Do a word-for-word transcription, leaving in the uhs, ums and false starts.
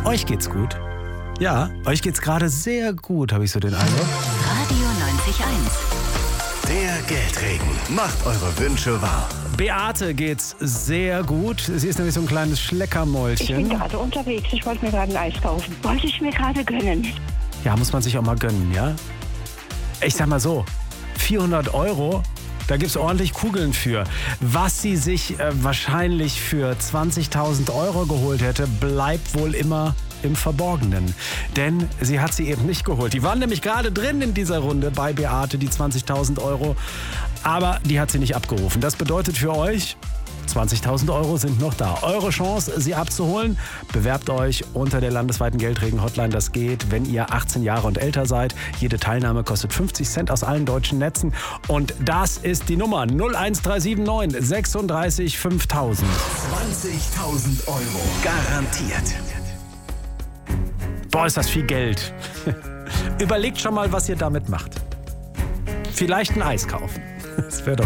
Euch geht's gut. Ja, euch geht's gerade sehr gut, habe ich so den Eindruck. Radio neunzig Komma eins. Der Geldregen macht eure Wünsche wahr. Beate geht's sehr gut. Sie ist nämlich so ein kleines Ich bin Schleckermäulchen. gerade unterwegs. Ich wollte mir gerade ein Eis kaufen. Wollte ich mir gerade gönnen. Ja, muss man sich auch mal gönnen, ja? Ich sag mal so, vierhundert Euro, da gibt's ordentlich Kugeln für. Was sie sich äh, wahrscheinlich für zwanzigtausend Euro geholt hätte, bleibt wohl immer im Verborgenen. Denn sie hat sie eben nicht geholt. Die waren nämlich gerade drin in dieser Runde bei Beate, die zwanzigtausend Euro. Aber die hat sie nicht abgerufen. Das bedeutet für euch, zwanzigtausend Euro sind noch da. Eure Chance, sie abzuholen. Bewerbt euch unter der landesweiten Geldregen-Hotline. Das geht, wenn ihr achtzehn Jahre und älter seid. Jede Teilnahme kostet fünfzig Cent aus allen deutschen Netzen. Und das ist die Nummer null eins drei sieben neun sechsunddreißig fünftausend. zwanzigtausend Euro. Garantiert. Boah, ist das viel Geld. Überlegt schon mal, was ihr damit macht. Vielleicht ein Eis kaufen. Das wäre doch